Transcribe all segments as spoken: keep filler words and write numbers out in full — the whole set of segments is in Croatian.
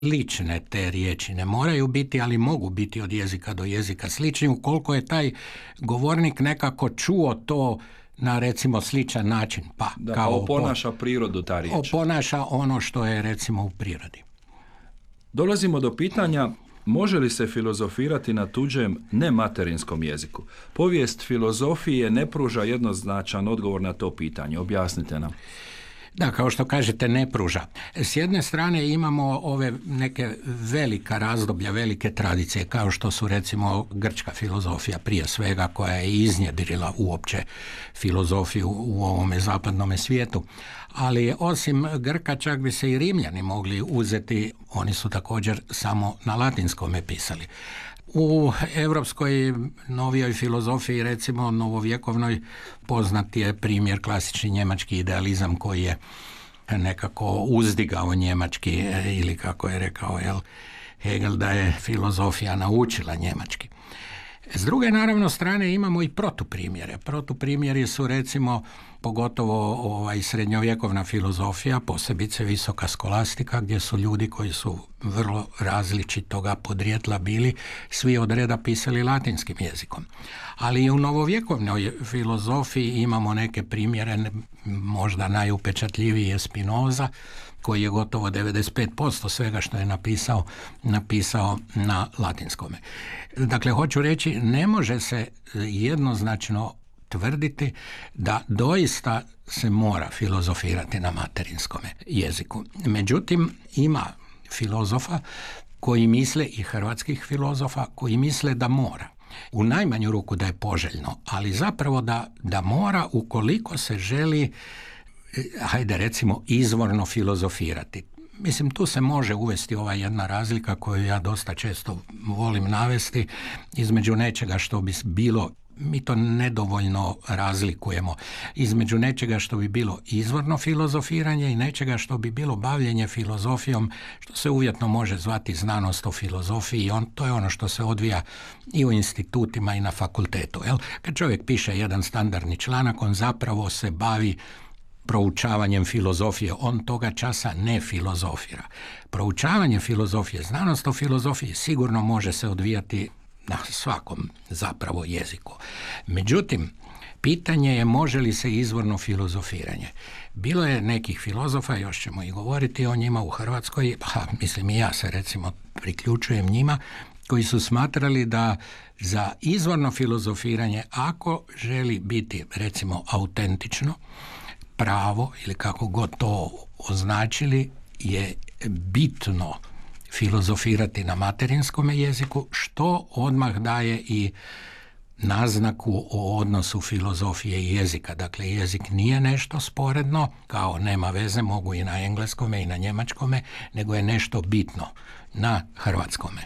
slične te riječi. Ne moraju biti, ali mogu biti od jezika do jezika slični ukoliko je taj govornik nekako čuo to na recimo sličan način. Pa, da, kao oponaša prirodu ta riječ. Oponaša ono što je recimo u prirodi. Dolazimo do pitanja može li se filozofirati na tuđem nematerinskom jeziku? Povijest filozofije ne pruža jednoznačan odgovor na to pitanje. Objasnite nam. Da, kao što kažete, ne pruža. S jedne strane imamo ove neke velika razdoblja, velike tradicije, kao što su recimo grčka filozofija prije svega, koja je iznjedrila uopće filozofiju u ovome zapadnome svijetu. Ali osim Grka čak bi se i Rimljani mogli uzeti, oni su također samo na latinskome pisali. U europskoj novijoj filozofiji, recimo novovjekovnoj, poznat je primjer klasični njemački idealizam koji je nekako uzdigao njemački, ili kako je rekao jel, Hegel, da je filozofija naučila njemački. S druge naravno strane imamo i protuprimjere. Protuprimjeri su recimo pogotovo ovaj, srednjovjekovna filozofija, posebice visoka skolastika, gdje su ljudi koji su vrlo različitoga podrijetla bili, svi od reda pisali latinskim jezikom. Ali i u novovjekovnoj filozofiji imamo neke primjere, možda najupečatljiviji je Spinoza, koji je gotovo devedeset pet posto svega što je napisao, napisao na latinskome. Dakle, hoću reći, ne može se jednoznačno tvrditi da doista se mora filozofirati na materinskome jeziku. Međutim, ima filozofa koji misle, i hrvatskih filozofa, koji misle da mora. U najmanju ruku da je poželjno, ali zapravo da, da mora ukoliko se želi, hajde recimo, izvorno filozofirati. Mislim, tu se može uvesti ova jedna razlika koju ja dosta često volim navesti između nečega što bi bilo, mi to nedovoljno razlikujemo, između nečega što bi bilo izvorno filozofiranje i nečega što bi bilo bavljenje filozofijom, što se uvjetno može zvati znanost o filozofiji. On, to je ono što se odvija i u institutima i na fakultetu. Jel? Kad čovjek piše jedan standardni članak, on zapravo se bavi proučavanjem filozofije, on toga časa ne filozofira. Proučavanje filozofije, znanost o filozofiji sigurno može se odvijati na svakom zapravo jeziku. Međutim, pitanje je može li se izvorno filozofiranje. Bilo je nekih filozofa, još ćemo i govoriti o njima u Hrvatskoj, pa mislim i ja se recimo priključujem njima, koji su smatrali da za izvorno filozofiranje, ako želi biti recimo autentično, pravo ili kako god to označili, je bitno filozofirati na materinskome jeziku, što odmah daje i naznaku o odnosu filozofije i jezika. Dakle, jezik nije nešto sporedno, kao nema veze, mogu i na engleskome i na njemačkome, nego je nešto bitno na hrvatskome.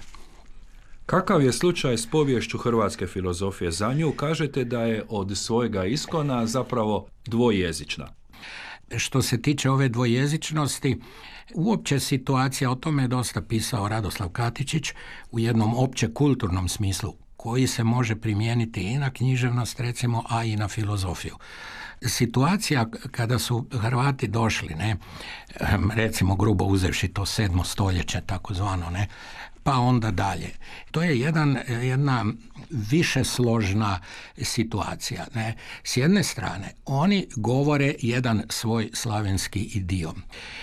Kakav je slučaj s poviješću hrvatske filozofije? Za nju kažete da je od svojega iskona zapravo dvojezična. Što se tiče ove dvojezičnosti, uopće situacija, o tome je dosta pisao Radoslav Katičić u jednom opće kulturnom smislu koji se može primijeniti i na književnost recimo, a i na filozofiju. Situacija kada su Hrvati došli, ne, recimo grubo uzevši to sedmo stoljeće takozvano, ne, pa onda dalje. To je jedan, jedna višesložna situacija. Ne. S jedne strane, oni govore jedan svoj slavenski idiom.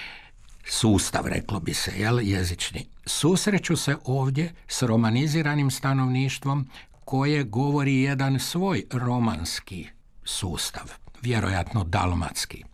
Sustav, reklo bi se, jel, jezični. Susreću se ovdje s romaniziranim stanovništvom koje govori jedan svoj romanski sustav, vjerojatno dalmatski.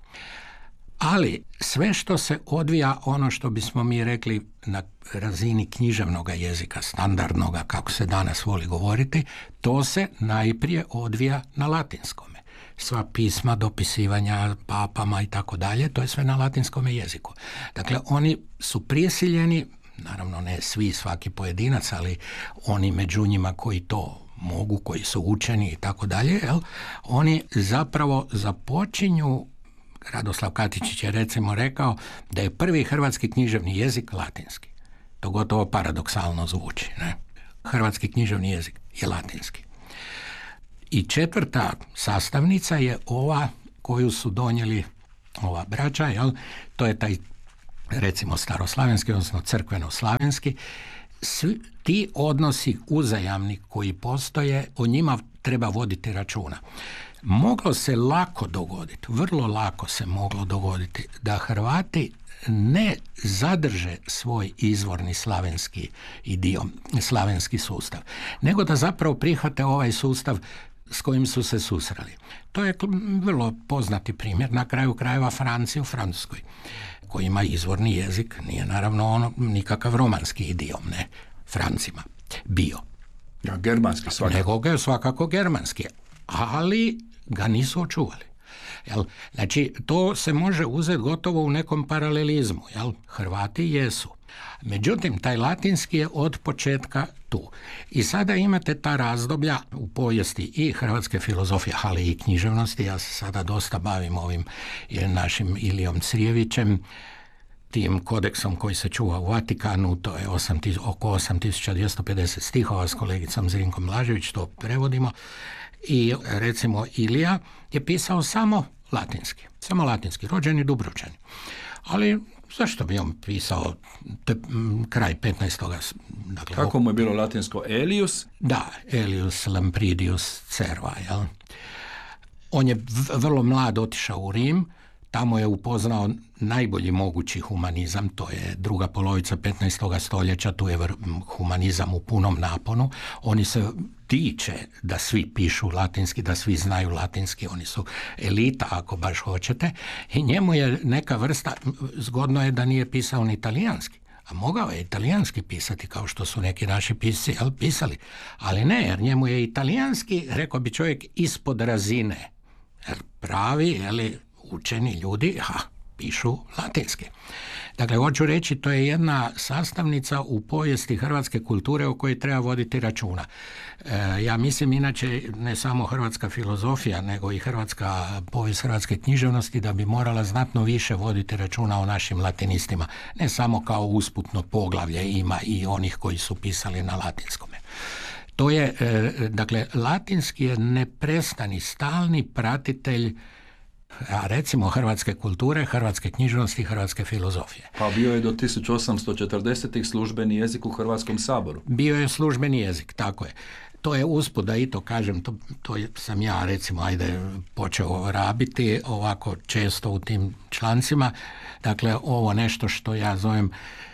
Ali sve što se odvija, ono što bismo mi rekli na razini književnog jezika, standardnoga, kako se danas voli govoriti, to se najprije odvija na latinskome. Sva pisma, dopisivanja papama i tako dalje, to je sve na latinskome jeziku. Dakle, oni su prisiljeni, naravno ne svi, svaki pojedinac, ali oni među njima koji to mogu, koji su učeni i tako dalje, oni zapravo započinju. Radoslav Katičić je recimo rekao da je prvi hrvatski književni jezik latinski. To gotovo paradoksalno zvuči. Ne? Hrvatski književni jezik je latinski. I četvrta sastavnica je ova koju su donijeli ova braća, jel? To je taj recimo staroslavenski, odnosno crkveno-slavenski, svi ti odnosi uzajamni koji postoje, o njima treba voditi računa. Moglo se lako dogoditi, vrlo lako se moglo dogoditi da Hrvati ne zadrže svoj izvorni slavenski idiom, slavenski sustav, nego da zapravo prihvate ovaj sustav s kojim su se susreli. To je vrlo poznati primjer, na kraju krajeva Franci u Francuskoj, koji ima izvorni jezik, nije naravno ono nikakav romanski idiom, ne, Francima bio. Ja, germanski svakako. Nego ga je svakako germanski, ali ga nisu očuvali. Jel? Znači, to se može uzeti gotovo u nekom paralelizmu. Jel? Hrvati jesu. Međutim, taj latinski je od početka tu. I sada imate ta razdoblja u povijesti i hrvatske filozofije, ali i književnosti. Ja se sada dosta bavim ovim našim Ilijom Crijevićem, tim kodeksom koji se čuva u Vatikanu, to je osam, oko osam tisuća dvjesto pedeset stihova, s kolegicom Zrinkom Blažević to prevodimo. I recimo Ilija je pisao samo latinski, samo latinski, rođeni Dubrovčani. Ali zašto bi on pisao te, m, kraj petnaestog. Dakle, kako mu je bilo latinsko? Elius? Da, Elius Lampridius Cerva. Jel? On je v- vrlo mlad otišao u Rim, tamo je upoznao najbolji mogući humanizam, to je druga polovica petnaestog stoljeća, tu je humanizam u punom naponu. Oni se diče da svi pišu latinski, da svi znaju latinski, oni su elita ako baš hoćete, i njemu je neka vrsta, zgodno je da nije pisao ni italijanski, a mogao je italijanski pisati kao što su neki naši pisci jel, pisali, ali ne, jer njemu je italijanski, rekao bi čovjek, ispod razine, jer pravi, jeli, učeni ljudi, ha, pišu latinski. Dakle, hoću reći, to je jedna sastavnica u povijesti hrvatske kulture o kojoj treba voditi računa. E, ja mislim, inače, ne samo hrvatska filozofija, nego i hrvatska povijest hrvatske književnosti da bi morala znatno više voditi računa o našim latinistima. Ne samo kao usputno poglavlje, ima i onih koji su pisali na latinskome. To je, e, dakle, latinski je neprestani, stalni pratitelj, a recimo hrvatske kulture, hrvatske književnosti i hrvatske filozofije. Pa bio je do tisuću osamsto četrdesetih službeni jezik u Hrvatskom saboru. Bio je službeni jezik, tako je. To je usput, da i to kažem, to, to sam ja recimo ajde počeo rabiti ovako često u tim člancima. Dakle, ovo nešto što ja zovem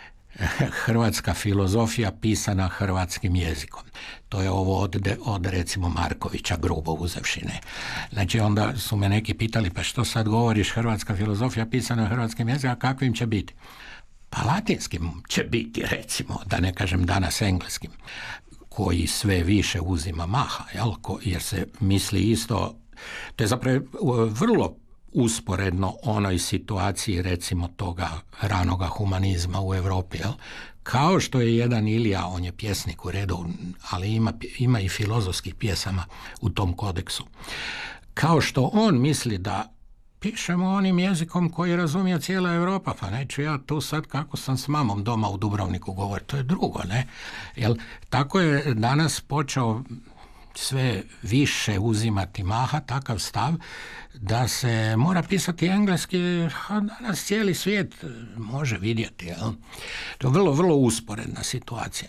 hrvatska filozofija pisana hrvatskim jezikom. To je ovo od, od recimo Markovića, grubo uzevšine. Znači onda su me neki pitali, pa što sad govoriš, hrvatska filozofija pisana hrvatskim jezikom, a kakvim će biti? Pa latinskim će biti, recimo, da ne kažem danas engleskim, koji sve više uzima maha, jel? Jer se misli isto, to je zapravo vrlo usporedno onoj situaciji recimo toga ranoga humanizma u Europi, jel? Kao što je jedan Ilija, on je pjesnik u redu, ali ima, ima i filozofskih pjesama u tom kodeksu. Kao što on misli da pišemo onim jezikom koji razumije cijela Europa, pa neću ja tu sad kako sam s mamom doma u Dubrovniku govoriti, to je drugo, ne? Jel, tako je danas počeo sve više uzimati maha takav stav da se mora pisati engleski, a danas cijeli svijet može vidjeti. Jel? To je vrlo, vrlo usporedna situacija.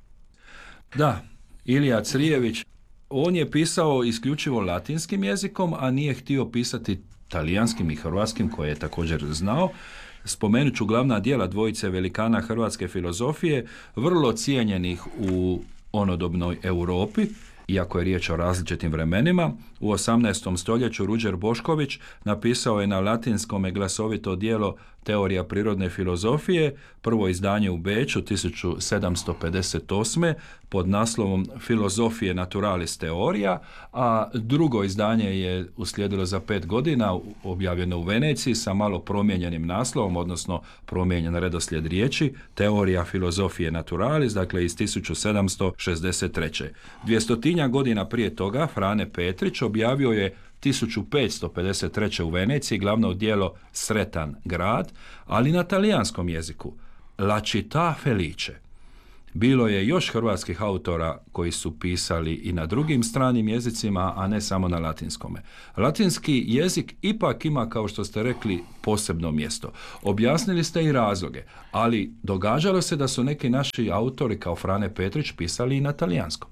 Da, Ilija Crijević, on je pisao isključivo latinskim jezikom, a nije htio pisati talijanskim i hrvatskim, koje je također znao. Spomenut ću glavna djela dvojice velikana hrvatske filozofije, vrlo cijenjenih u onodobnoj Europi, iako je riječ o različitim vremenima. U osamnaestom stoljeću Ruđer Bošković napisao je na latinskome glasovito djelo Teorija prirodne filozofije, prvo izdanje u Beču tisuću sedamsto pedeset osme pod naslovom Filozofije naturalis teorija, a drugo izdanje je uslijedilo za pet godina, objavljeno u Veneciji sa malo promijenjenim naslovom, odnosno promijenjen redoslijed riječi, Teorija filozofije naturalis, dakle iz tisuću sedamsto šezdeset treće. Dvjestotinja godina prije toga Frane Petrić objavio je tisuću petsto pedeset treće u Veneciji glavno djelo Sretan grad, ali na talijanskom jeziku, La città felice. bilo je još hrvatskih autora koji su pisali i na drugim stranim jezicima, a ne samo na latinskome. Latinski jezik ipak ima, kao što ste rekli, posebno mjesto. Objasnili ste i razloge, ali događalo se da su neki naši autori kao Frane Petrić pisali i na talijanskom.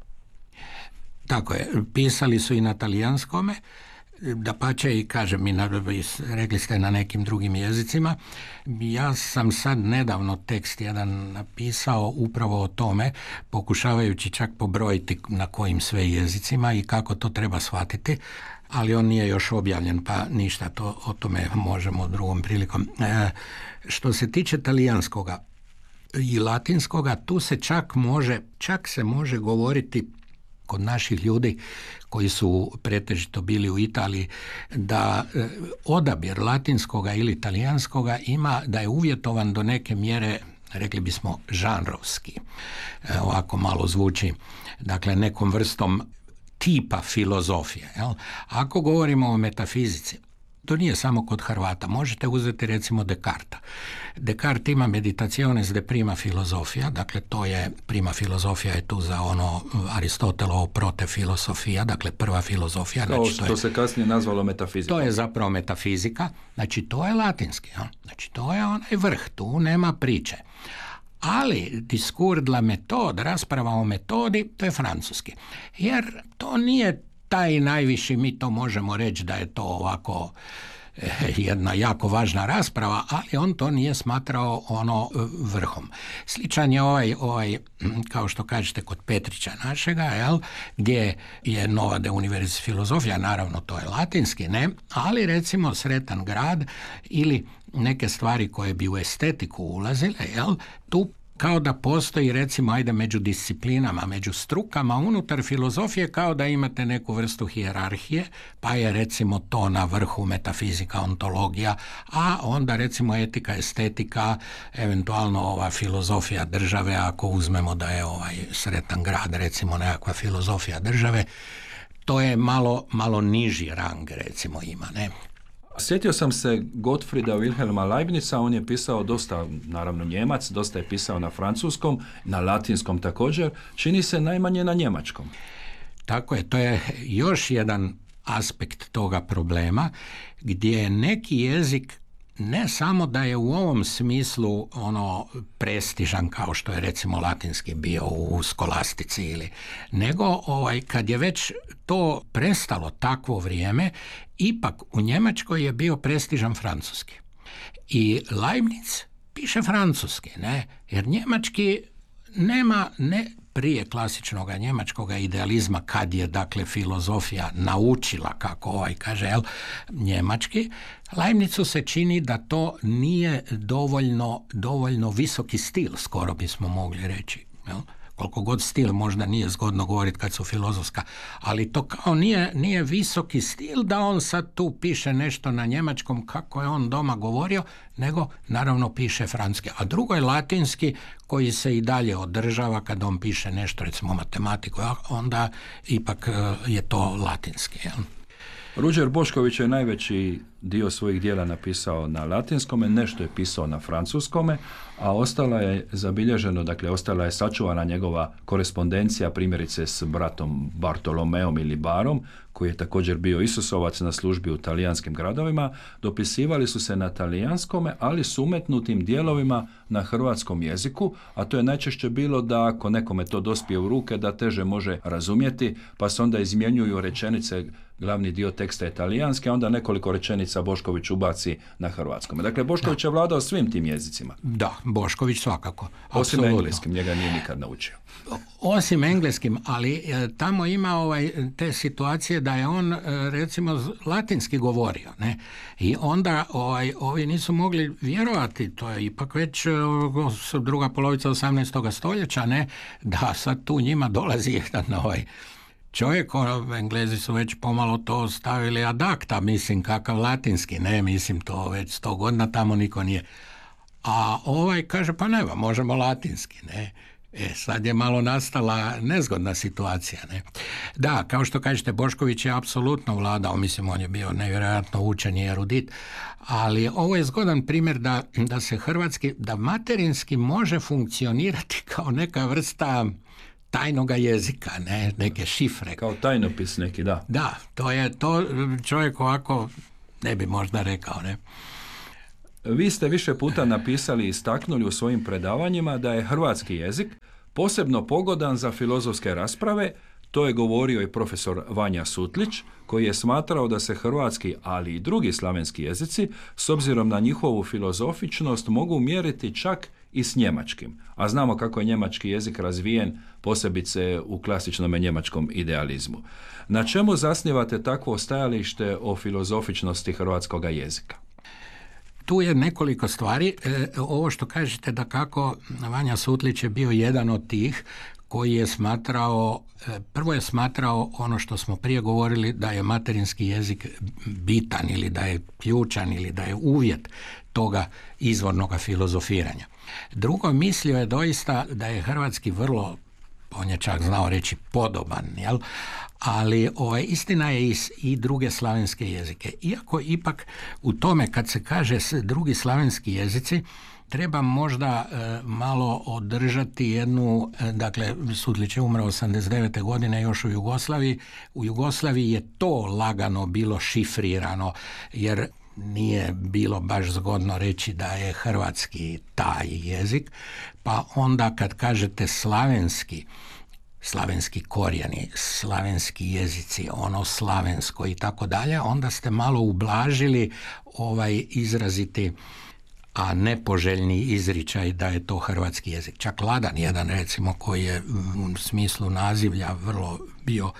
Tako je, pisali su i na talijanskome, da pače i kažem, i na, rekli ste na nekim drugim jezicima. Ja sam sad nedavno tekst jedan napisao upravo o tome, pokušavajući čak pobrojiti na kojim sve jezicima i kako to treba shvatiti, ali on nije još objavljen, pa ništa, to, o tome možemo drugom prilikom. E, što se tiče talijanskoga i latinskoga, tu se čak može, čak se može govoriti kod naših ljudi koji su pretežito bili u Italiji, da odabir latinskoga ili talijanskoga ima, da je uvjetovan do neke mjere, rekli bismo, žanrovski. Ovako malo zvuči, dakle, nekom vrstom tipa filozofije. Jel? Ako govorimo o metafizici, to nije samo kod Hrvata. Možete uzeti recimo Descarta. Descartes ima meditaciones de prima filozofija, dakle to je, prima filozofija je tu za ono Aristotelovo prote filosofija, dakle prva filozofija. Kao znači, što to je, se kasnije nazvalo metafizika. To je zapravo metafizika, znači to je latinski, ja? Znači to je onaj vrh, tu nema priče. Ali diskur la metod, rasprava o metodi, to je francuski. Jer to nije taj najviši, mi to možemo reći da je to ovako eh, jedna jako važna rasprava, ali on to nije smatrao ono vrhom. Sličan je ovaj, ovaj kao što kažete, kod Petrića našega, jel, gdje je Nova de Universi filozofija, naravno to je latinski, ne, ali recimo Sretan grad ili neke stvari koje bi u estetiku ulazile, jel, tu kao da postoji, recimo, ajde među disciplinama, među strukama unutar filozofije, kao da imate neku vrstu hijerarhije, pa je recimo to na vrhu metafizika, ontologija, a onda recimo etika, estetika, eventualno ova filozofija države, ako uzmemo da je ovaj Sretan grad, recimo nekakva filozofija države, to je malo, malo niži rang, recimo, ima, ne? Sjetio sam se Gottfrieda Wilhelma Leibnica, on je pisao dosta, naravno Njemac, dosta je pisao na francuskom, na latinskom također, čini se najmanje na njemačkom. Tako je, to je još jedan aspekt toga problema, gdje je neki jezik ne samo da je u ovom smislu ono prestižan kao što je recimo latinski bio u skolastici ili, nego ovaj, kad je već to prestalo takvo vrijeme, ipak u Njemačkoj je bio prestižan francuski. I Leibniz piše francuski, ne? Jer njemački nema, ne prije klasičnog njemačkog idealizma, kad je dakle filozofija naučila, kako ovaj kaže, jel, njemački, Leibnizu se čini da to nije dovoljno, dovoljno visoki stil, skoro bismo mogli reći, jel? Koliko god stil možda nije zgodno govoriti kad su filozofska, ali to kao nije, nije visoki stil da on sad tu piše nešto na njemačkom kako je on doma govorio, nego naravno piše francuski. A drugo je latinski koji se i dalje održava kad on piše nešto, recimo matematiku, onda ipak je to latinski. Jel? Ruđer Bošković je najveći dio svojih dijela napisao na latinskome, nešto je pisao na francuskome, a ostala je zabilježeno, dakle ostala je sačuvana njegova korespondencija, primjerice s bratom Bartolomeom ili Barom, koji je također bio Isusovac na službi u talijanskim gradovima. Dopisivali su se na talijanskome, ali s umetnutim dijelovima na hrvatskom jeziku, a to je najčešće bilo da ako nekome to dospije u ruke, da teže može razumjeti, pa se onda izmjenjuju rečenice, glavni dio teksta je talijanski, a onda nekoliko rečenica Bošković ubaci na hrvatskome. Dakle, Bošković je vladao svim tim jezicima. Da, Bošković svakako. Osim Apsolutno. engleskim, njega nije nikad naučio. Osim engleskim, ali e, tamo ima ovaj, te situacije da je on, e, recimo, latinski govorio, ne? I onda ovaj, ovi nisu mogli vjerovati, to je ipak već e, druga polovica osamnaestog stoljeća, ne? Da sad tu njima dolazi jedan ovaj čovjek, ono, Englezi su već pomalo to stavili ad acta, mislim, kakav latinski, ne, mislim, to već sto godina tamo niko nije. A ovaj kaže, pa nema, možemo latinski, ne. E, sad je malo nastala nezgodna situacija, ne? Da, kao što kažete, Bošković je apsolutno vladao, mislim, on je bio nevjerojatno učen i erudit, ali ovo je zgodan primjer da, da se hrvatski, da materinski može funkcionirati kao neka vrsta tajnoga jezika, ne, neke šifre. Kao tajnopis neki, da. Da, to je to čovjek ovako ne bi možda rekao, ne. Vi ste više puta napisali i istaknuli u svojim predavanjima da je hrvatski jezik posebno pogodan za filozofske rasprave. To je govorio i profesor Vanja Sutlić, koji je smatrao da se hrvatski, ali i drugi slavenski jezici, s obzirom na njihovu filozofičnost, mogu mjeriti čak i s njemačkim. A znamo kako je njemački jezik razvijen, posebice u klasičnom njemačkom idealizmu. Na čemu zasnivate takvo stajalište o filozofičnosti hrvatskog jezika? Tu je nekoliko stvari. E, ovo što kažete da kako Vanja Sutlić je bio jedan od tih koji je smatrao, prvo je smatrao ono što smo prije govorili, da je materinski jezik bitan ili da je ključan ili da je uvjet toga izvornog filozofiranja. Drugo, mislio je doista da je hrvatski vrlo, on je čak znao reći, podoban, jel? Ali ovaj, istina je i, i druge slavenske jezike. Iako ipak u tome kad se kaže drugi slavenski jezici, treba možda e, malo održati jednu, e, dakle, Sutlić je umro osamdeset devete godine još u Jugoslaviji. U Jugoslaviji je to lagano bilo šifrirano, jer nije bilo baš zgodno reći da je hrvatski taj jezik, pa onda kad kažete slavenski, slavenski korijeni, slavenski jezici, ono slavensko i tako dalje, onda ste malo ublažili ovaj izraziti, a nepoželjni izričaj da je to hrvatski jezik. Čak Ladan jedan, recimo, koji je u smislu nazivlja vrlo bio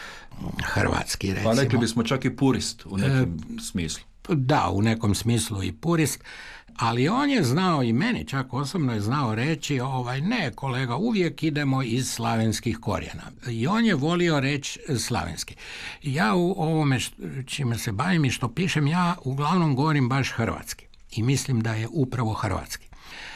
hrvatski, recimo. Pa rekli bismo čak i purist u nekom e, smislu. Da, u nekom smislu i purist, ali on je znao, i meni čak osobno je znao reći, ovaj, ne kolega, uvijek idemo iz slavenskih korijena. I on je volio reći slavenski. Ja u ovome što, čime se bavim i što pišem, ja uglavnom govorim baš hrvatski. I mislim da je upravo hrvatski.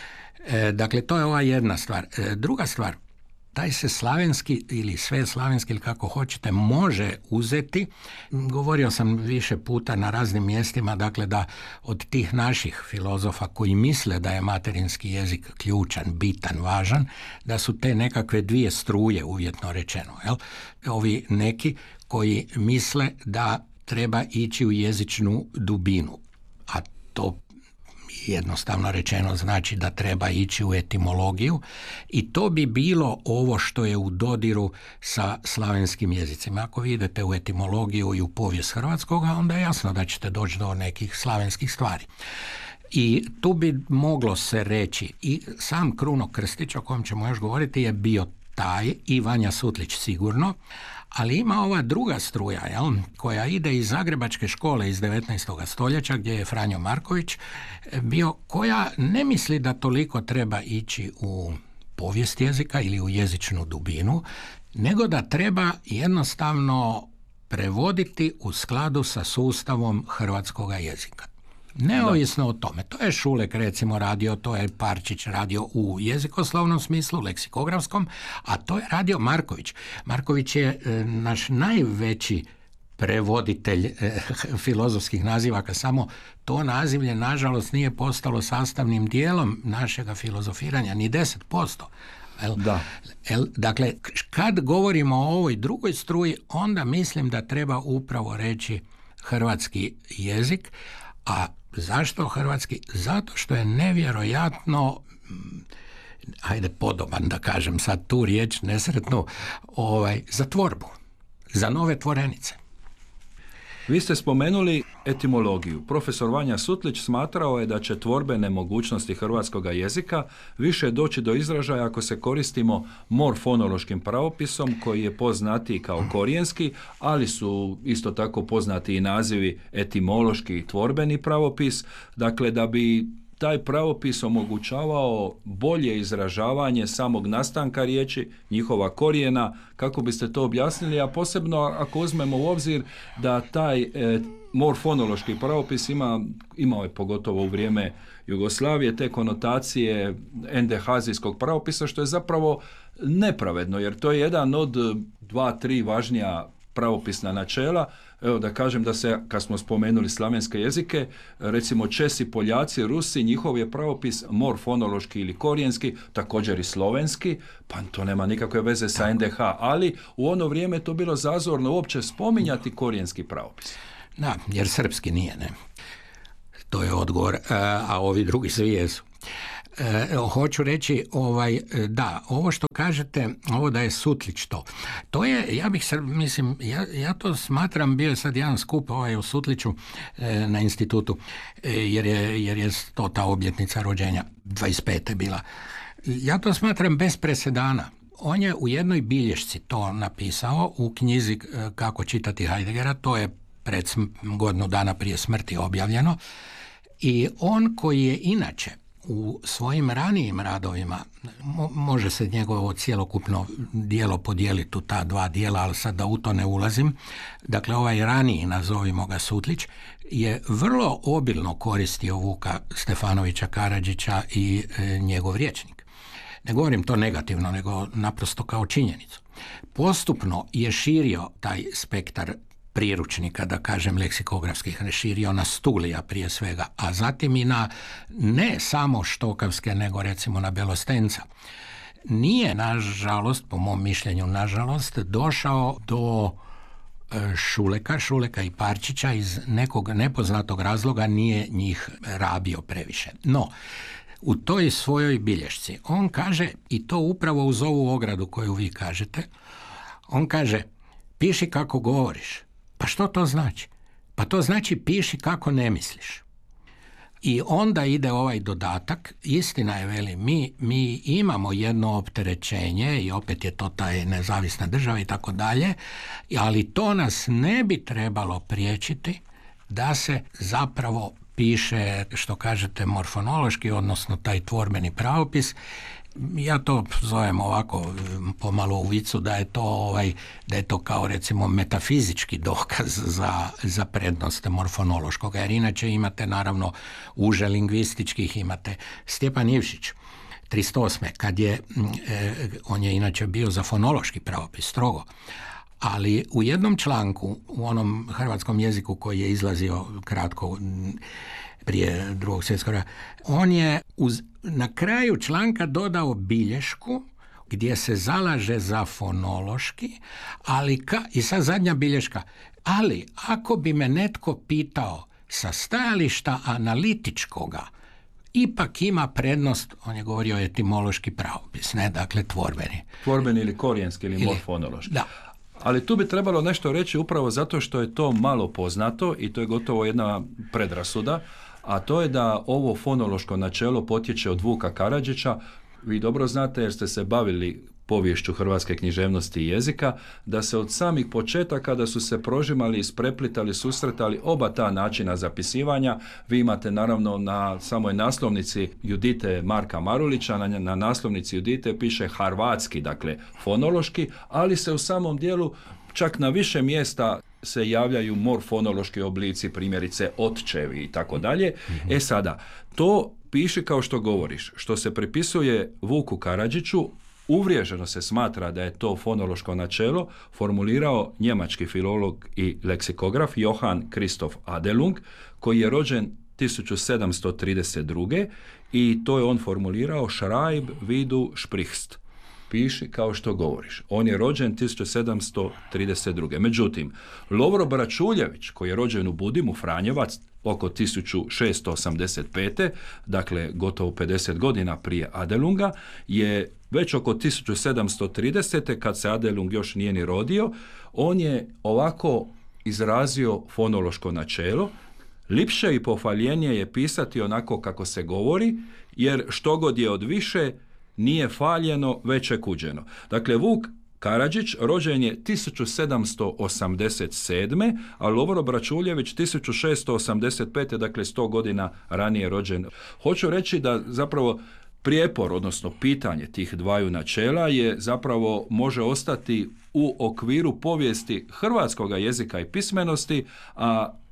E, dakle, to je ova jedna stvar. E, druga stvar, taj se slavenski ili sve slavenski ili kako hoćete može uzeti. Govorio sam više puta na raznim mjestima, dakle, da od tih naših filozofa koji misle da je materinski jezik ključan, bitan, važan, da su te nekakve dvije struje, uvjetno rečeno. Jel? Ovi neki koji misle da treba ići u jezičnu dubinu, a to jednostavno rečeno znači da treba ići u etimologiju, i to bi bilo ovo što je u dodiru sa slavenskim jezicima. Ako vi idete u etimologiju i u povijest hrvatskoga, onda je jasno da ćete doći do nekih slavenskih stvari. I tu bi moglo se reći, i sam Kruno Krstić, o kojem ćemo još govoriti, je bio taj, i Vanja Sutlić sigurno, ali ima ova druga struja, jel, koja ide iz Zagrebačke škole iz devetnaestog stoljeća, gdje je Franjo Marković bio, koja ne misli da toliko treba ići u povijest jezika ili u jezičnu dubinu, nego da treba jednostavno prevoditi u skladu sa sustavom hrvatskog jezika. Neovisno da. O tome. To je Šulek recimo radio, to je Parčić radio u jezikoslovnom smislu, leksikografskom, a to je radio Marković. Marković je e, naš najveći prevoditelj e, filozofskih naziva, kad samo to nazivlje nažalost nije postalo sastavnim dijelom našega filozofiranja, ni deset posto. El, da. El, dakle, kad govorimo o ovoj drugoj struji, onda mislim da treba upravo reći hrvatski jezik. A zašto hrvatski? Zato što je nevjerojatno, ajde podoban da kažem sad tu riječ nesretnu, ovaj, za tvorbu, za nove tvorenice. Vi ste spomenuli etimologiju. Profesor Vanja Sutlić smatrao je da će tvorbene mogućnosti hrvatskog jezika više doći do izražaja ako se koristimo morfonološkim pravopisom, koji je poznatiji kao korijenski, ali su isto tako poznati i nazivi etimološki i tvorbeni pravopis. Dakle, da bi taj pravopis omogućavao bolje izražavanje samog nastanka riječi, njihova korijena. Kako biste to objasnili, a posebno ako uzmemo u obzir da taj e, morfonološki pravopis ima, imao je pogotovo u vrijeme Jugoslavije te konotacije endehazijskog pravopisa, što je zapravo nepravedno, jer to je jedan od dva, tri važnija pravopisna načela. Evo da kažem da se, kad smo spomenuli slavenske jezike, recimo Česi, Poljaci, Rusi, njihov je pravopis morfonološki ili korijenski, također i slovenski, pa to nema nikakve veze sa en de ha, ali u ono vrijeme to bilo zazorno uopće spominjati korijenski pravopis. Da, jer srpski nije, ne. To je odgovor, a ovi drugi svi jesu. E, hoću reći, ovaj, da, ovo što kažete, ovo da je Sutlić to, to je, ja bih se, mislim, ja, ja to smatram, bio je sad jedan skup ovaj u Sutliću e, na institutu, e, jer, je, jer je to ta obljetnica rođenja, dvadeset pete bila. Ja to smatram bez presedana. On je u jednoj bilješci to napisao u knjizi Kako čitati Heideggera, to je pred godinu dana prije smrti objavljeno, i on koji je inače u svojim ranijim radovima, mo- može se njegovo cjelokupno dijelo podijeliti u ta dva dijela, ali sad da u to ne ulazim, dakle ovaj raniji, nazovimo ga Sutlić, je vrlo obilno koristio Vuka Stefanovića Karadžića i e, njegov rječnik. Ne govorim to negativno, nego naprosto kao činjenicu. Postupno je širio taj spektar priručnika, da kažem leksikografskih, širio na Stulija prije svega, a zatim i na ne samo štokavske, nego recimo na Belostenca. Nije, nažalost, po mom mišljenju, nažalost, došao do Šuleka, Šuleka i Parčića, iz nekog nepoznatog razloga nije njih rabio previše. No, u toj svojoj bilješci on kaže, i to upravo uz ovu ogradu koju vi kažete, on kaže, piši kako govoriš. Pa što to znači? Pa to znači piši kako ne misliš. I onda ide ovaj dodatak, istina je, veli, mi, mi imamo jedno opterećenje i opet je to taj nezavisna država i tako dalje, ali to nas ne bi trebalo priječiti da se zapravo piše, što kažete, morfonološki, odnosno taj tvorbeni pravopis. Ja to zovem ovako pomalo u vicu da je to ovaj, da je to kao recimo metafizički dokaz za, za prednost morfonološkog, jer inače imate naravno uže lingvističkih, imate Stjepan Ivšić tristo osme kad je, eh, on je inače bio za fonološki pravopis strogo, ali u jednom članku u onom hrvatskom jeziku koji je izlazio kratko prije drugog svjetskog rata, on je uz, na kraju članka dodao bilješku gdje se zalaže za fonološki, ali ka, i sad zadnja bilješka, ali ako bi me netko pitao sa stajališta analitičkoga, ipak ima prednost, on je govorio etimološki pravopis, ne, dakle tvorbeni. Tvorbeni ili korijenski ili, ili morfonološki. Da. Ali tu bi trebalo nešto reći upravo zato što je to malo poznato i to je gotovo jedna predrasuda, a to je da ovo fonološko načelo potječe od Vuka Karadžića. Vi dobro znate, jer ste se bavili poviješću hrvatske književnosti i jezika, da se od samih početaka, da su se prožimali, ispreplitali, susretali oba ta načina zapisivanja. Vi imate naravno na samoj naslovnici Judite Marka Marulića, na, na naslovnici Judite piše harvatski, dakle fonološki, ali se u samom dijelu čak na više mjesta se javljaju morfonološki oblici, primjerice otčevi i tako dalje. E sada, to piši kao što govoriš, što se pripisuje Vuku Karadžiću, uvriježeno se smatra da je to fonološko načelo formulirao njemački filolog i leksikograf Johann Christoph Adelung, koji je rođen tisuću sedamsto trideset druge i to je on formulirao Schreib wie du sprichst. Piši kao što govoriš. On je rođen tisuću sedamsto trideset druge. Međutim, Lovro Bračuljević, koji je rođen u Budimu, Franjevac, oko tisuću šesto osamdeset pete, dakle gotovo pedeset godina prije Adelunga, je već oko tisuću sedamsto tridesete, kad se Adelung još nije ni rodio, on je ovako izrazio fonološko načelo. Lipše i pofaljenije je pisati onako kako se govori, jer što god je od više, nije faljeno, već je kuđeno. Dakle, Vuk Karadžić rođen je tisuću sedamsto osamdeset sedme, a Lovro Bračuljević tisuću šesto osamdeset pete, dakle sto godina ranije rođen. Hoću reći da zapravo prijepor, odnosno pitanje tih dvaju načela je zapravo može ostati u okviru povijesti hrvatskog jezika i pismenosti, a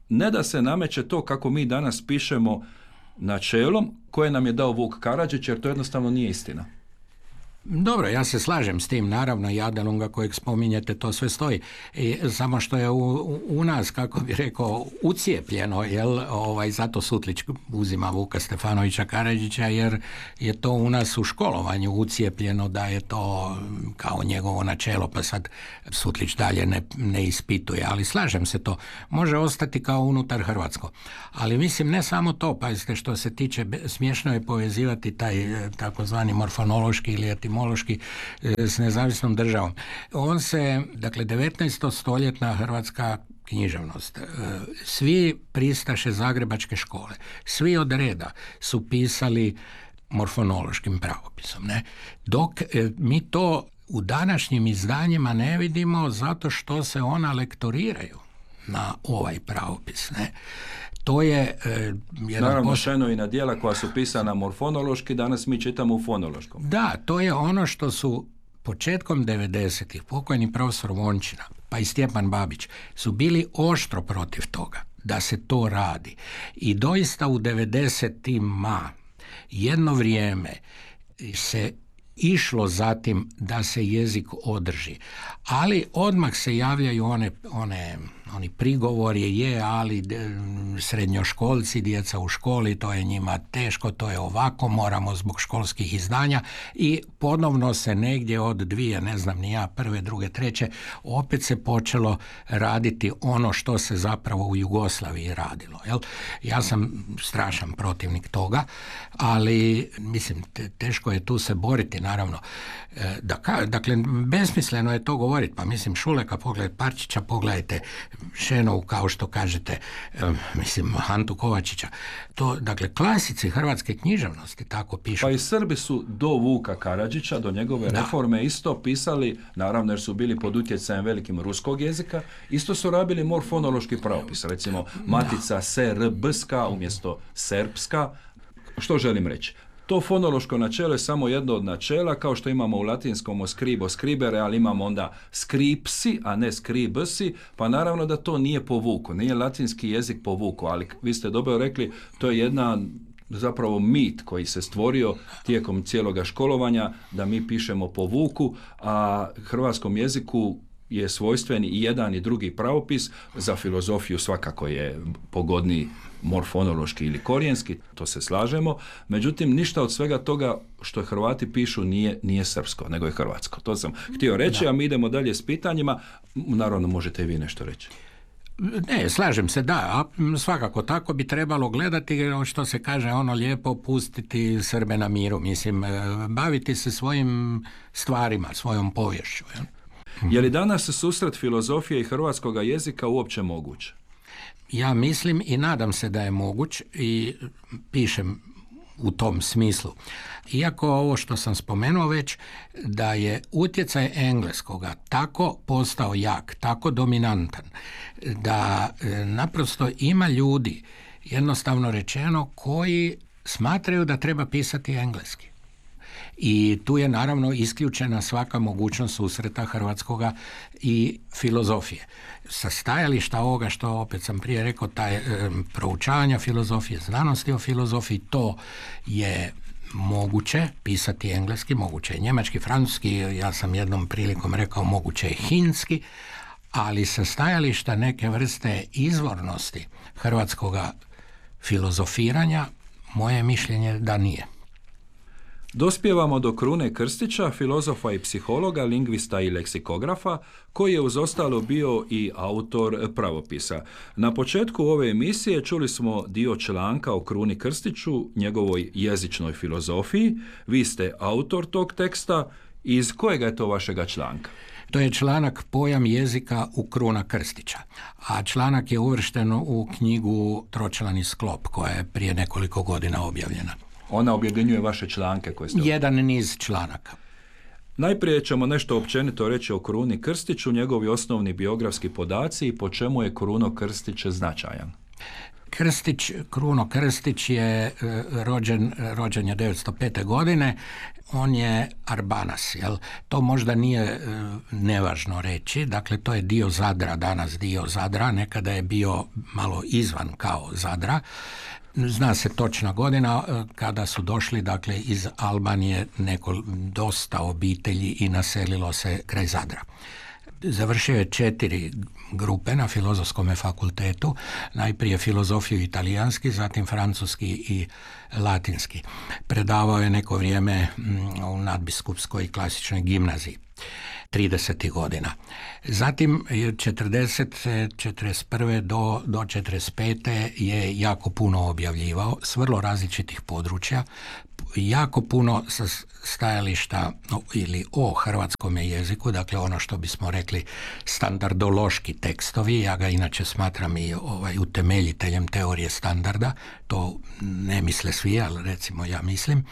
ne da se nameće to kako mi danas pišemo načelom koje nam je dao Vuk Karadžić, jer to jednostavno nije istina. Dobro, ja se slažem s tim, naravno, i Adelunga kojeg spominjete, to sve stoji. I samo što je u, u nas, kako bi rekao, ucijepljeno, jel, ovaj, zato Sutlić uzima Vuka Stefanovića Karadžića, jer je to u nas u školovanju ucijepljeno da je to kao njegovo načelo, pa sad Sutlić dalje ne, ne ispituje, ali slažem se, to može ostati kao unutar hrvatsko. Ali mislim, ne samo to, pazite, što se tiče, smiješno je povezivati taj takozvani morfonološki ili etimološki s nezavisnom državom. On se, dakle, devetnaesto stoljetna hrvatska književnost, svi pristaše Zagrebačke škole, svi od reda su pisali morfonološkim pravopisom, ne? Dok mi to u današnjim izdanjima ne vidimo zato što se ona lektoriraju na ovaj pravopis, ne? To je e, jedan naravno pos... šeno i na djela koja su pisana morfonološki, danas mi čitamo u fonološkom. Da, to je ono što su početkom devedesetih pokojni profesor Vončina pa i Stjepan Babić su bili oštro protiv toga da se to radi. I doista u devedesetima jedno vrijeme se išlo zatim da se jezik održi. Ali odmah se javljaju one, one, oni prigovori, je, ali srednjoškolci, djeca u školi, to je njima teško, to je ovako, moramo zbog školskih izdanja i ponovno se negdje od dvije, ne znam ni ja, prve, druge, treće, opet se počelo raditi ono što se zapravo u Jugoslaviji radilo. Jel? Ja sam strašan protivnik toga, ali mislim, te, teško je tu se boriti, naravno. Da, dakle, besmisleno je to govoriti, pa mislim Šuleka, pogledajte, Parčića, pogledajte, Šenovu, kao što kažete, mislim, Antu Kovačića. To, dakle, klasici hrvatske književnosti tako pišu. Pa i Srbi su do Vuka Karadžića, do njegove da. reforme isto pisali, naravno jer su bili pod utjecajem velikim ruskog jezika, isto su rabili morfonološki pravopis, recimo matica srbska umjesto srpska. Što želim reći? To fonološko načelo je samo jedno od načela, kao što imamo u latinskom scribo scribere, ali imamo onda scripsi, a ne scribsi, pa naravno da to nije po Vuku, nije latinski jezik po Vuku, ali vi ste dobro rekli, to je jedna zapravo mit koji se stvorio tijekom cijeloga školovanja, da mi pišemo po Vuku, a hrvatskom jeziku je svojstven i jedan i drugi pravopis. Za filozofiju svakako je pogodniji morfonološki ili korijenski, to se slažemo. Međutim, ništa od svega toga što Hrvati pišu nije, nije srpsko, nego je hrvatsko. To sam htio reći, da. A mi idemo dalje s pitanjima. Naravno, možete i vi nešto reći. Ne, slažem se, da, a svakako tako bi trebalo gledati, što se kaže ono lijepo, pustiti Srbe na miru, mislim, baviti se svojim stvarima, svojom poviješću. Ja? Je li danas susret filozofije i hrvatskoga jezika uopće moguć? Ja mislim i nadam se da je moguć i pišem u tom smislu. Iako ovo što sam spomenuo već, da je utjecaj engleskoga tako postao jak, tako dominantan, da naprosto ima ljudi, jednostavno rečeno, koji smatraju da treba pisati engleski. I tu je naravno isključena svaka mogućnost susreta hrvatskoga i filozofije. Sa stajališta ovoga što opet sam prije rekao, taj e, proučavanja filozofije, znanosti o filozofiji, to je moguće pisati engleski, moguće je njemački, francuski, ja sam jednom prilikom rekao moguće je hinski, ali sa stajališta neke vrste izvornosti hrvatskoga filozofiranja, moje mišljenje da nije. Dospijevamo do Krune Krstića, filozofa i psihologa, lingvista i leksikografa, koji je uz ostalo bio i autor pravopisa. Na početku ove emisije čuli smo dio članka o Kruni Krstiću, njegovoj jezičnoj filozofiji. Vi ste autor tog teksta. Iz kojega je to vašega članka? To je članak Pojam jezika u Kruna Krstića, a članak je uvršten u knjigu Tročlani sklop, koja je prije nekoliko godina objavljena. Ona objedinjuje vaše članke koje ste... Jedan niz članaka. Najprije ćemo nešto općenito reći o Kruni Krstiću, njegovi osnovni biografski podaci i po čemu je Kruno Krstić značajan. Krstić, Kruno Krstić je rođen, rođen je devetsto pete. godine, on je Arbanas, jel? To možda nije nevažno reći, dakle to je dio Zadra, danas dio Zadra, nekada je bio malo izvan kao Zadra. Zna se točna godina kada su došli, dakle, iz Albanije neko dosta obitelji i naselilo se kraj Zadra. Završio je četiri grupe na Filozofskom fakultetu, najprije filozofiju italijanski, zatim francuski i latinski. Predavao je neko vrijeme u nadbiskupskoj klasičnoj gimnaziji tridesetih godina. Zatim četrdesete, četrdeset prve do, do četrdeset pete je jako puno objavljivao s vrlo različitih područja, jako puno sa stajališta ili o hrvatskom jeziku, dakle ono što bismo rekli standardološki tekstovi. Ja ga inače smatram i ovaj, utemeljiteljem teorije standarda, to ne misle svi, ali recimo ja mislim.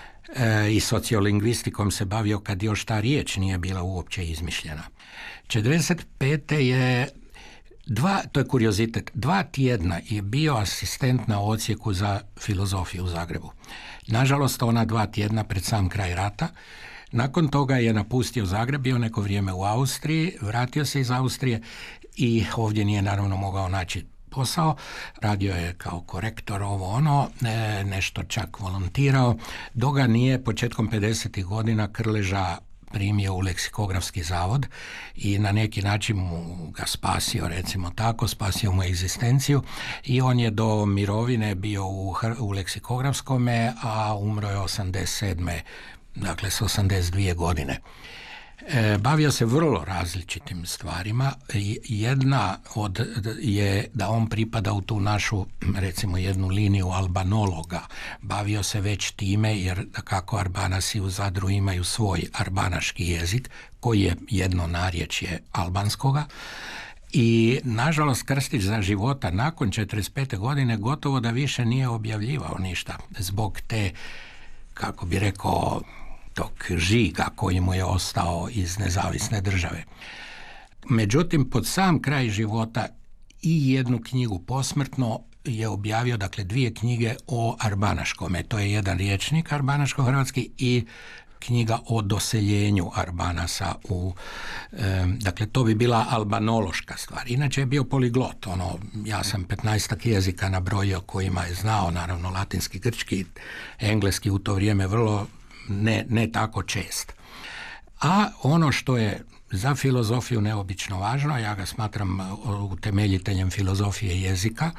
E, i sociolingvistikom se bavio kad još ta riječ nije bila uopće izmišljena. četrdeset pete je dva, to je kuriozitet, dva tjedna je bio asistent na odsjeku za filozofiju u Zagrebu. Nažalost, ona dva tjedna pred sam kraj rata. Nakon toga je napustio Zagreb, bio neko vrijeme u Austriji, vratio se iz Austrije i ovdje nije naravno mogao naći posao, radio je kao korektor ovo ono, nešto čak volontirao, dok ga nije početkom pedesetih godina Krleža primio u leksikografski zavod i na neki način mu ga spasio, recimo tako, spasio mu egzistenciju i on je do mirovine bio u, u leksikografskome, a umro je osamdeset sedme. dakle s osamdeset dvije godine. E, bavio se vrlo različitim stvarima. Jedna od je da on pripada u tu našu, recimo, jednu liniju albanologa. Bavio se već time, jer kako Arbanasi u Zadru imaju svoj arbanaški jezik, koji je jedno narječje albanskoga. I nažalost Krstić za života nakon četrdeset pete. godine gotovo da više nije objavljivao ništa zbog te, kako bi rekao, tog žiga koji mu je ostao iz nezavisne države. Međutim, pod sam kraj života i jednu knjigu posmrtno je objavio, dakle dvije knjige o arbanaškome. To je jedan rječnik arbanaško-hrvatski i knjiga o doseljenju Arbanasa u, e, dakle to bi bila albanološka stvar. Inače je bio poliglot, ono, ja sam petnaestak jezika nabrojio kojima je znao, naravno latinski, grčki, engleski u to vrijeme vrlo ne, ne tako čest. A ono što je za filozofiju neobično važno, ja ga smatram utemeljiteljem filozofije jezika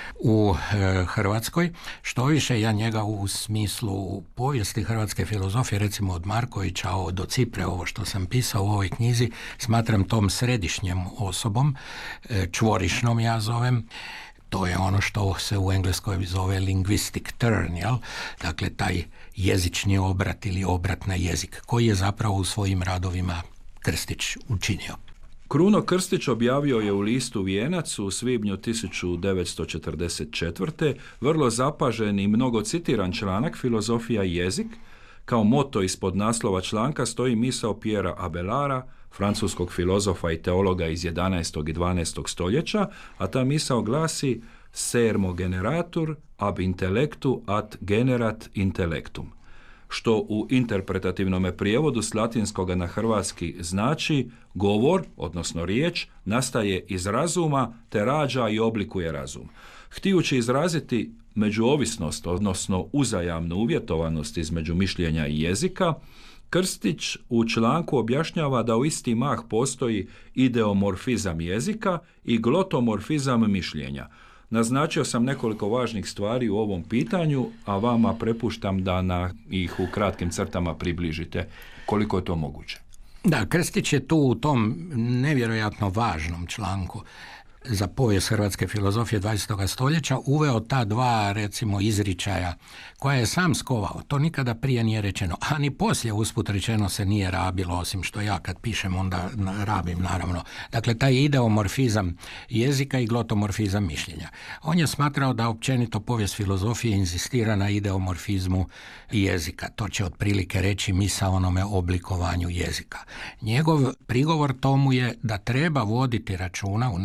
u e, Hrvatskoj, što više ja njega u smislu povijesti hrvatske filozofije, recimo od Markovića do Cipre, ovo što sam pisao u ovoj knjizi, smatram tom središnjem osobom, e, čvorišnom ja zovem. To je ono što se u Engleskoj zove linguistic turn, jel? Dakle taj jezični obrat ili obrat na jezik, koji je zapravo u svojim radovima Krstić učinio. Kruno Krstić objavio je u listu Vijenac u svibnju tisuću devetsto četrdeset četvrte. vrlo zapažen i mnogo citiran članak Filozofija i jezik. Kao moto ispod naslova članka stoji misao Pierra Abelara, francuskog filozofa i teologa iz jedanaestog i dvanaestog stoljeća, a ta misao glasi: sermo generatur ab intellectu ad generat intellectum, što u interpretativnom prijevodu s latinskoga na hrvatski znači govor, odnosno riječ, nastaje iz razuma te rađa i oblikuje razum. Htijući izraziti međuovisnost, odnosno uzajamnu uvjetovanost između mišljenja i jezika, Krstić u članku objašnjava da u isti mah postoji ideomorfizam jezika i glotomorfizam mišljenja. Naznačio sam nekoliko važnih stvari u ovom pitanju, a vama prepuštam da na ih u kratkim crtama približite koliko je to moguće. Da, Krstić je tu u tom nevjerojatno važnom članku za povijest hrvatske filozofije dvadesetog stoljeća uveo ta dva, recimo, izričaja koja je sam skovao. To nikada prije nije rečeno, a ni poslije usput rečeno se nije rabilo, osim što ja kad pišem onda rabim, naravno. Dakle, taj ideomorfizam jezika i glotomorfizam mišljenja. On je smatrao da općenito povijest filozofije inzistira na ideomorfizmu jezika. To će otprilike reći misaonome oblikovanju jezika. Njegov prigovor tomu je da treba voditi računa u najmanju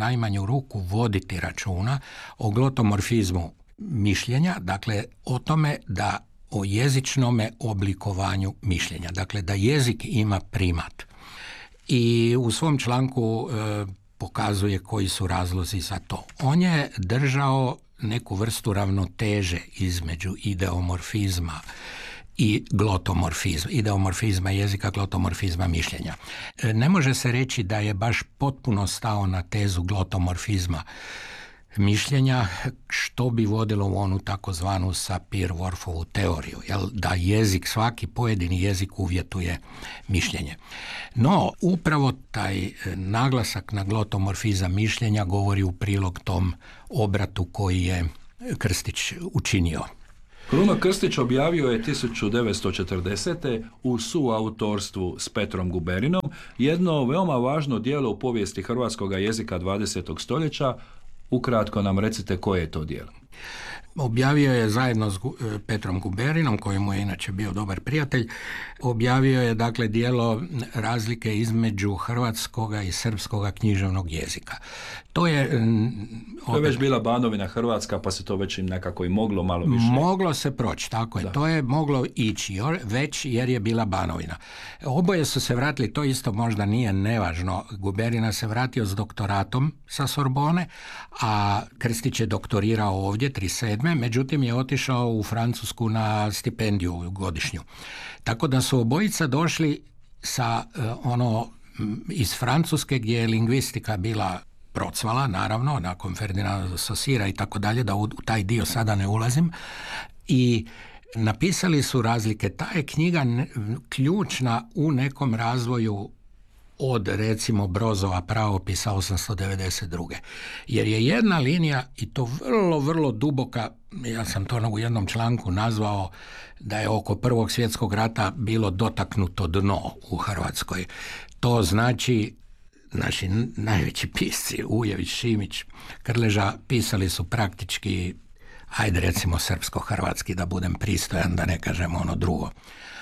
ruku voditi računa o glotomorfizmu mišljenja, dakle o tome da o jezičnome oblikovanju mišljenja, dakle da jezik ima primat. I u svom članku e, pokazuje koji su razlozi za to. On je držao neku vrstu ravnoteže između ideomorfizma i glotomorfizma, ideomorfizma jezika, glotomorfizma mišljenja. Ne može se reći da je baš potpuno stao na tezu glotomorfizma mišljenja, što bi vodilo u onu takozvanu Sapir-Whorfovu teoriju, jel, da jezik, svaki pojedini jezik uvjetuje mišljenje. No, upravo taj naglasak na glotomorfizam mišljenja govori u prilog tom obratu koji je Krstić učinio. Kruno Krstić objavio je tisuću devetsto četrdesete u suautorstvu s Petrom Guberinom jedno veoma važno djelo u povijesti hrvatskog jezika dvadesetog stoljeća. Ukratko nam recite koje je to djelo. Objavio je zajedno s Petrom Guberinom, koji mu je inače bio dobar prijatelj, objavio je dakle djelo razlike između hrvatskoga i srpskoga književnog jezika. To je... Opet, to je već bila Banovina Hrvatska, pa se to već im nekako i moglo malo više... Moglo se proći, tako je. Da. To je moglo ići već jer je bila Banovina. Oboje su se vratili, to isto možda nije nevažno. Guberina se vratio s doktoratom sa Sorbone, a Krstić je doktorirao ovdje, trideset sedme Međutim je otišao u Francusku na stipendiju godišnju. Tako da su obojica došli sa ono iz Francuske gdje je lingvistika bila procvala, naravno, nakon Ferdinanda Saussura i tako dalje, da u taj dio sada ne ulazim. I napisali su razlike. Ta je knjiga ključna u nekom razvoju od recimo Brozova pravopisa osamsto devedeset druge Jer je jedna linija, i to vrlo, vrlo duboka, ja sam to u jednom članku nazvao da je oko Prvog svjetskog rata bilo dotaknuto dno u Hrvatskoj. To znači, naši najveći pisci, Ujević, Šimić, Krleža, pisali su praktički, ajde recimo srpsko-hrvatski, da budem pristojan, da ne kažem ono drugo.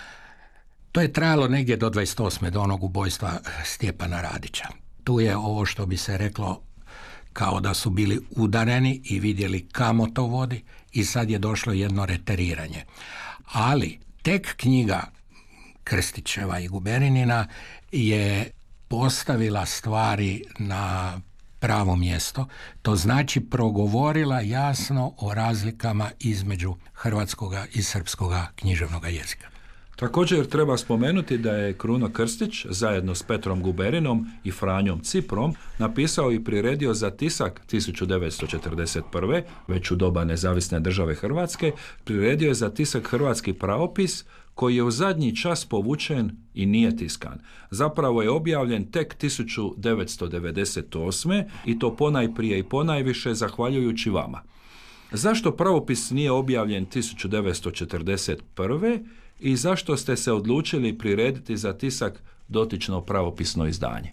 To je trajalo negdje do dvadeset osme do onog ubojstva Stjepana Radića. Tu je ovo što bi se reklo kao da su bili udareni i vidjeli kamo to vodi i sad je došlo jedno reteriranje. Ali tek knjiga Krstićeva i Guberinina je postavila stvari na pravo mjesto, to znači progovorila jasno o razlikama između hrvatskoga i srpskoga književnog jezika. Također treba spomenuti da je Kruno Krstić zajedno s Petrom Guberinom i Franjom Ciprom napisao i priredio za tisak tisuću devetsto četrdeset prve već u doba nezavisne države Hrvatske, priredio je za tisak hrvatski pravopis koji je u zadnji čas povučen i nije tiskan. Zapravo je objavljen tek tisuću devetsto devedeset osme i to ponajprije i ponajviše zahvaljujući vama. Zašto pravopis nije objavljen tisuću devetsto četrdeset prve i zašto ste se odlučili prirediti za tisak dotično pravopisno izdanje?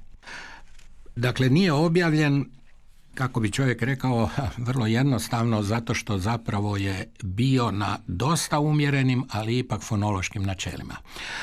Dakle, nije objavljen, kako bi čovjek rekao, vrlo jednostavno, zato što zapravo je bio na dosta umjerenim, ali ipak fonološkim načelima.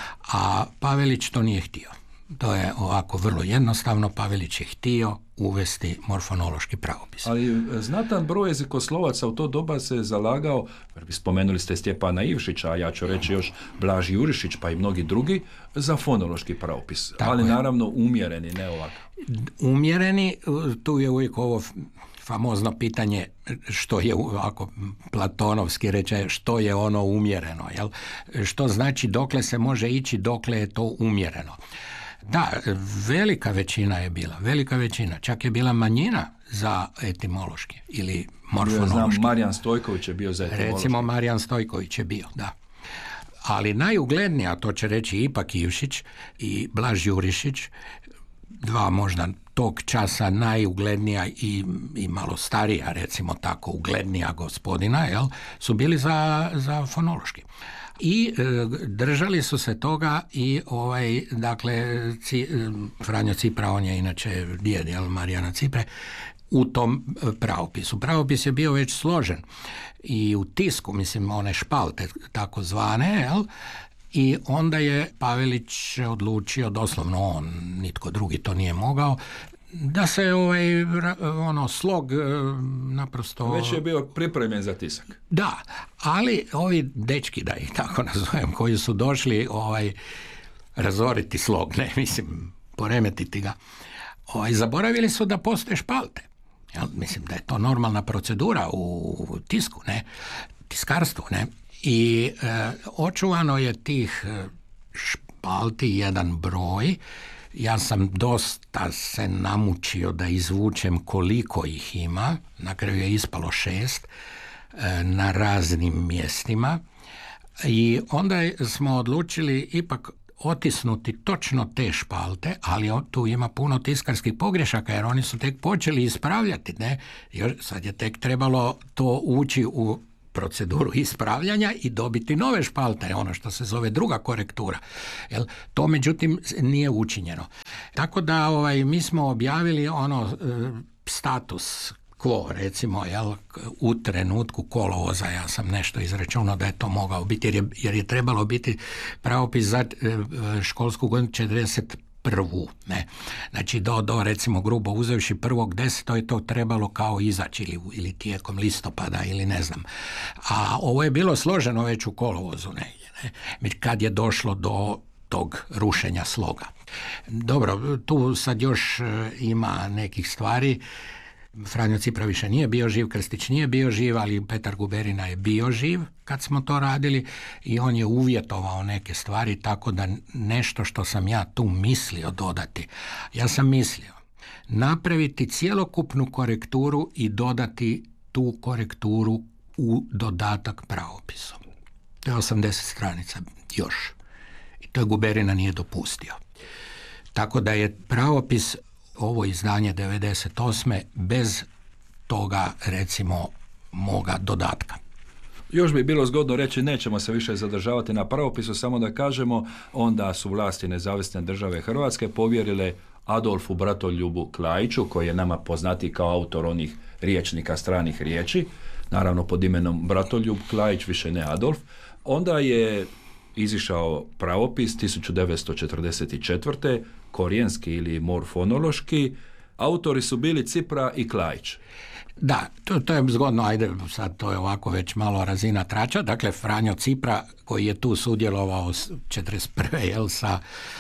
A Pavelić to nije htio. To je ovako vrlo jednostavno, Pavelić je htio uvesti morfonološki pravopis. Ali znatan broj jezikoslovaca u to doba se zalagao, spomenuli ste Stjepana Ivšića, a ja ću reći još Blaž Jurišić, pa i mnogi drugi, za fonološki pravopis. Tako ali je. Naravno umjereni, ne ovako. Umjereni, tu je uvijek ovo famozno pitanje što je, ako platonovski reče, što je ono umjereno, jel? Što znači dokle se može ići, dokle je to umjereno. Da, velika većina je bila, velika većina, čak je bila manjina za etimološki ili morfonološki. Ja znam, Marijan Stojković je bio za etimološki. Recimo, Marijan Stojković je bio, da. Ali najuglednija, to će reći ipak Ivšić i Blaž Jurišić, dva možda tog časa najuglednija i, i malo starija, recimo tako, uglednija gospodina, jel, su bili za, za fonološki. I e, držali su se toga i ovaj, dakle, ci, Franjo Cipra, on je inače djed, jel, Marijana Cipre, u tom pravopisu. Pravopis je bio već složen i u tisku, mislim, one špalte tako zvane, jel, i onda je Pavelić odlučio, doslovno on, nitko drugi to nije mogao, Da se ovaj ono slog naprosto... Već je bio pripremljen za tisak. Da, ali ovi dečki, da ih tako nazovem, koji su došli ovaj, razoriti slog, ne, mislim, poremetiti ga, ovaj, zaboravili su da postoje špalte. Jel? Mislim da je to normalna procedura u tisku, ne, tiskarstvu, ne, i e, očuvano je tih špalti jedan broj. Ja sam dosta se namučio da izvučem koliko ih ima, na kraju je ispalo šest e, na raznim mjestima i onda smo odlučili ipak otisnuti točno te špalte, ali tu ima puno tiskarskih pogrešaka jer oni su tek počeli ispravljati, ne? Jer sad je tek trebalo to ući u proceduru ispravljanja i dobiti nove špalte, ono što se zove druga korektura. Jel? To međutim nije učinjeno. Tako da ovaj, mi smo objavili ono status quo, recimo, jel, u trenutku kolovoza, ja sam nešto izračunao da je to mogao biti, jer je, jer je trebalo biti pravopis za školsku godinu četrdeset prvu, ne. Znači do, do recimo grubo uzevši prvog deseto je to trebalo kao izaći ili, ili tijekom listopada ili ne znam. A ovo je bilo složeno već u kolovozu negdje, ne, kad je došlo do tog rušenja sloga. Dobro, tu sad još ima nekih stvari. Franjo Cipra više nije bio živ, Krstić nije bio živ, ali Petar Guberina je bio živ kad smo to radili i on je uvjetovao neke stvari, tako da nešto što sam ja tu mislio dodati, ja sam mislio napraviti cjelokupnu korekturu i dodati tu korekturu u dodatak pravopisu. To je osamdeset stranica još i to je Guberina nije dopustio. Tako da je pravopis ovo izdanje devedeset osme bez toga, recimo, moga dodatka. Još bi bilo zgodno reći, nećemo se više zadržavati na pravopisu, samo da kažemo, onda su vlasti Nezavisne države Hrvatske povjerile Adolfu Bratoljubu Klaiću, koji je nama poznati kao autor onih riječnika stranih riječi, naravno pod imenom Bratoljub Klaić, više ne Adolf. Onda je izišao pravopis tisuću devetsto četrdeset četvrte korijenski ili morfonološki. Autori su bili Cipra i Klaić. Da, to, to je zgodno, ajde, sad to je ovako već malo razina trača. Dakle, Franjo Cipra, koji je tu sudjelovao četrdeset prve jel, sa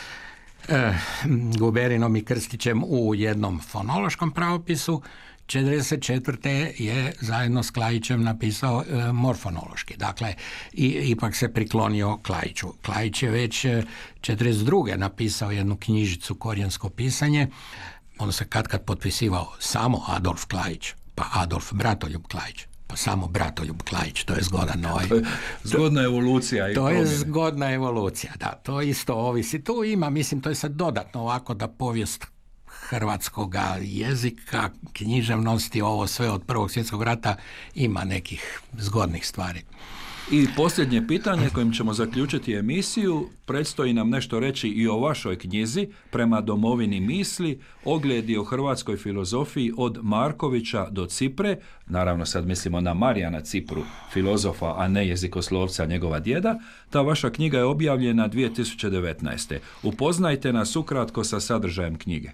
eh, Guberinom i Krstićem u jednom fonološkom pravopisu, četrdeset četvrte je zajedno s Klaićem napisao e, morfonološki. Dakle, i, ipak se priklonio Klaiću. Klaić je već četrdeset druge napisao jednu knjižicu Korijensko pisanje. On se kad kad potpisivao samo Adolf Klaić, pa Adolf Bratoljub Klaić, pa samo Bratoljub Klaić. To je zgodan ovaj... To je zgodna evolucija. I to promjene. je zgodna evolucija, da. To isto ovisi. Tu ima, mislim, to je sad dodatno ovako da povijest hrvatskoga jezika, književnosti, ovo sve od Prvog svjetskog rata ima nekih zgodnih stvari. I posljednje pitanje kojim ćemo zaključiti emisiju, predstoji nam nešto reći i o vašoj knjizi Prema domovini misli, ogledi o hrvatskoj filozofiji od Markovića do Cipre, naravno sad mislimo na Marijana Cipru, filozofa, a ne jezikoslovca, njegova djeda. Ta vaša knjiga je objavljena dvije tisuće devetnaeste. Upoznajte nas ukratko sa sadržajem knjige.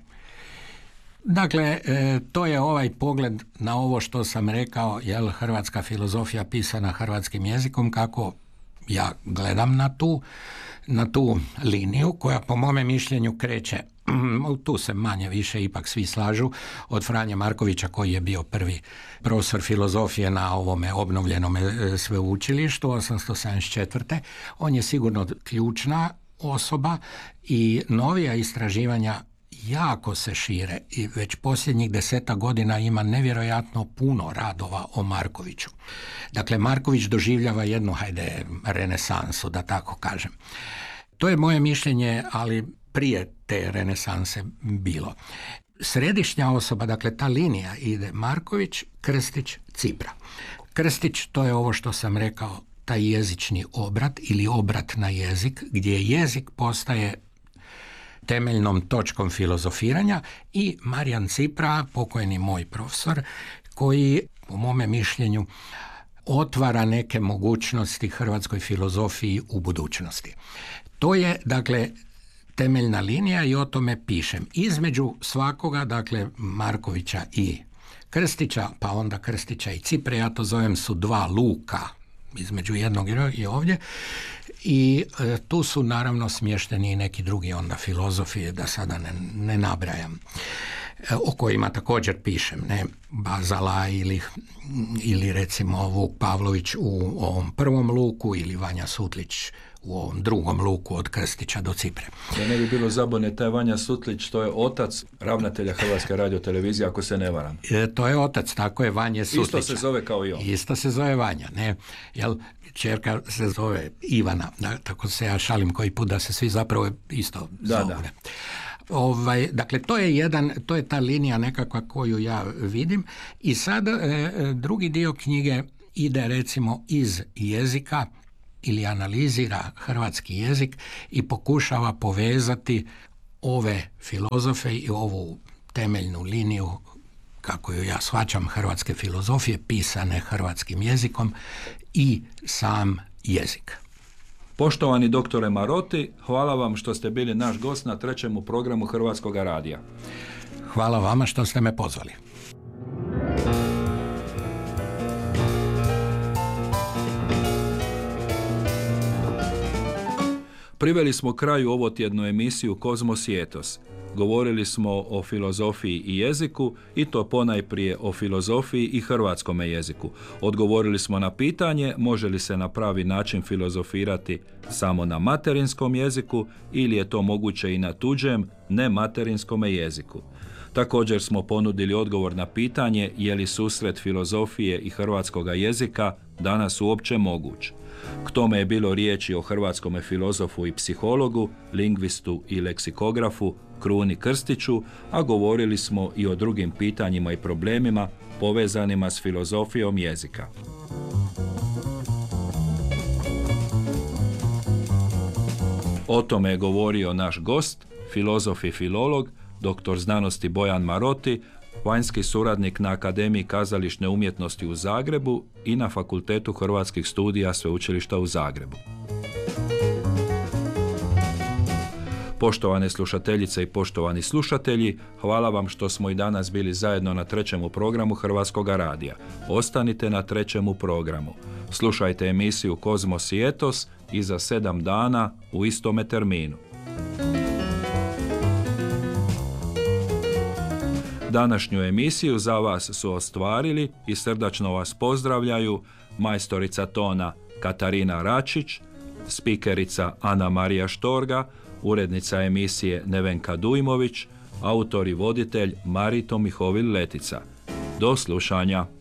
Dakle, e, to je ovaj pogled na ovo što sam rekao, jel, hrvatska filozofija pisana hrvatskim jezikom, kako ja gledam na tu, na tu liniju koja po mome mišljenju kreće, tu se manje više ipak svi slažu, od Franje Markovića koji je bio prvi profesor filozofije na ovome obnovljenom sveučilištu osamsto sedamdeset četvrte. On je sigurno ključna osoba i novija istraživanja jako se šire i već posljednjih deseta godina ima nevjerojatno puno radova o Markoviću. Dakle, Marković doživljava jednu, hajde, renesansu, da tako kažem. To je moje mišljenje, ali prije te renesanse bilo. Središnja osoba, dakle ta linija ide Marković, Krstić, Cipra. Krstić, to je ovo što sam rekao, taj jezični obrat ili obrat na jezik, gdje jezik postaje temeljnom točkom filozofiranja, i Marijan Cipra, pokojni moj profesor, koji po mome mišljenju otvara neke mogućnosti hrvatskoj filozofiji u budućnosti. To je, dakle, temeljna linija i o tome pišem. Između svakoga, dakle Markovića i Krstića, pa onda Krstića i Cipre, ja to zovem su dva luka između jednog i ovdje, i e, tu su naravno smješteni i neki drugi onda filozofije, da sada ne, ne nabrajam, e, o kojima također pišem, ne, Bazala ili, ili recimo Vuk Pavlović u ovom prvom luku ili Vanja Sutlić u ovom drugom luku od Krstića do Cipre. Da ne bi bilo zabune, taj Vanja Sutlić, to je otac ravnatelja Hrvatske radiotelevizije, ako se ne varam. E, to je otac, tako je, Vanje Sutlića. Isto se zove kao i on. Isto se zove Vanja, ne, jel, ćerka se zove Ivana, da, tako se ja šalim koji put da se svi zapravo isto da, zovu. Da. Ovaj, dakle, to je jedan, to je ta linija nekakva koju ja vidim i sad e, drugi dio knjige ide recimo iz jezika ili analizira hrvatski jezik i pokušava povezati ove filozofe i ovu temeljnu liniju, kako ju ja shvaćam, hrvatske filozofije pisane hrvatskim jezikom i sam jezik. Poštovani doktore Maroti, hvala vam što ste bili naš gost na trećemu programu Hrvatskog radija. Hvala vama što ste me pozvali. Priveli smo kraju ovotjednu emisiju Kozmos i etos. Govorili smo o filozofiji i jeziku i to ponajprije o filozofiji i hrvatskome jeziku. Odgovorili smo na pitanje može li se na pravi način filozofirati samo na materinskom jeziku ili je to moguće i na tuđem, nematerinskome jeziku. Također smo ponudili odgovor na pitanje je li susret filozofije i hrvatskoga jezika danas uopće moguć. K tome je bilo riječi o hrvatskome filozofu i psihologu, lingvistu i leksikografu Kruni Krstiću, a govorili smo i o drugim pitanjima i problemima povezanima s filozofijom jezika. O tome je govorio naš gost, filozof i filolog, doktor znanosti Bojan Maroti, vanjski suradnik na Akademiji kazališne umjetnosti u Zagrebu i na Fakultetu hrvatskih studija Sveučilišta u Zagrebu. Poštovane slušateljice i poštovani slušatelji, hvala vam što smo i danas bili zajedno na trećemu programu Hrvatskoga radija. Ostanite na trećemu programu. Slušajte emisiju Kozmos i etos i za sedam dana u istome terminu. Današnju emisiju za vas su ostvarili i srdačno vas pozdravljaju majstorica tona Katarina Račić, spikerica Ana Marija Štorga, urednica emisije Nevenka Dujmović, autor i voditelj Marito Mihovil Letica. Do slušanja.